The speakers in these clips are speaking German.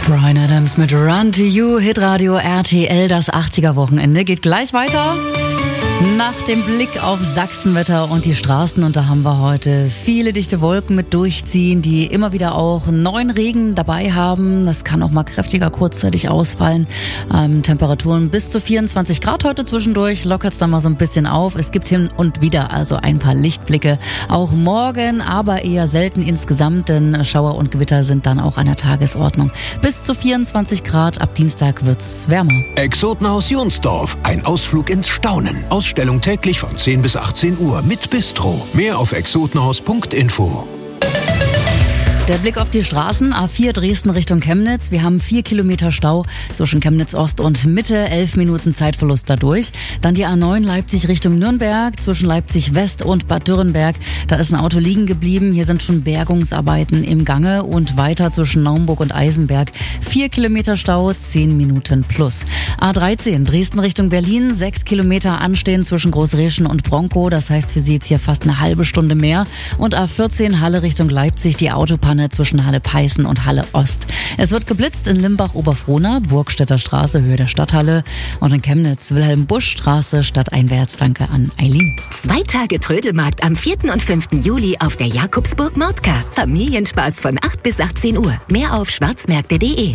Bryan Adams mit Run to You, Hitradio RTL, das 80er-Wochenende geht gleich weiter. Nach dem Blick auf Sachsenwetter und die Straßen, und da haben wir heute viele dichte Wolken mit durchziehen, die immer wieder auch neuen Regen dabei haben. Das kann auch mal kräftiger kurzzeitig ausfallen. Temperaturen bis zu 24 Grad heute zwischendurch, lockert es dann mal so ein bisschen auf. Es gibt hin und wieder also ein paar Lichtblicke, auch morgen, aber eher selten insgesamt, denn Schauer und Gewitter sind dann auch an der Tagesordnung. Bis zu 24 Grad, ab Dienstag wird's wärmer. Exotenhaus Jonsdorf, ein Ausflug ins Staunen. Ausstellung täglich von 10 bis 18 Uhr mit Bistro. Mehr auf exotenhaus.info. Der Blick auf die Straßen, A4 Dresden Richtung Chemnitz. Wir haben 4 Kilometer Stau zwischen Chemnitz Ost und Mitte, 11 Minuten Zeitverlust dadurch. Dann die A9 Leipzig Richtung Nürnberg, zwischen Leipzig West und Bad Dürrenberg. Da ist ein Auto liegen geblieben. Hier sind schon Bergungsarbeiten im Gange, und weiter zwischen Naumburg und Eisenberg. 4 Kilometer Stau, 10 Minuten plus. A13 Dresden Richtung Berlin, 6 Kilometer anstehen zwischen Großreschen und Bronkow. Das heißt für Sie jetzt hier fast eine halbe Stunde mehr. Und A14 Halle Richtung Leipzig, die Autopanne zwischen Halle-Peißen und Halle Ost. Es wird geblitzt in Limbach-Oberfrohna, Burgstädter Straße, Höhe der Stadthalle, und in Chemnitz, Wilhelm-Busch-Straße, stadteinwärts. Danke an Eileen. 2 Tage Trödelmarkt am 4. und 5. Juli auf der Jakobsburg Mordka. Familienspaß von 8 bis 18 Uhr. Mehr auf schwarzmärkte.de.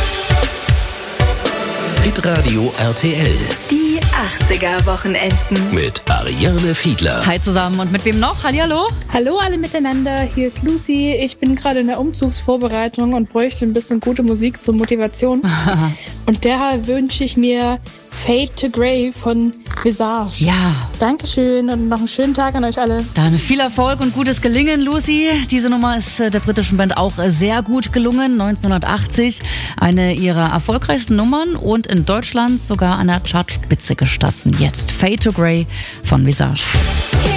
Hitradio RTL Die 80er-Wochenenden. mit Ariane Fiedler. Hi zusammen, und mit wem noch? Hallihallo? Hallo alle miteinander, hier ist Lucy. Ich bin gerade in der Umzugsvorbereitung und bräuchte ein bisschen gute Musik zur Motivation. Und daher wünsche ich mir Fade to Grey von Visage. Ja. Dankeschön und noch einen schönen Tag an euch alle. Dann viel Erfolg und gutes Gelingen, Lucy. Diese Nummer ist der britischen Band auch sehr gut gelungen. 1980 eine ihrer erfolgreichsten Nummern und in Deutschland sogar an der Chartspitze gestanden. Jetzt Fade to Grey von Visage.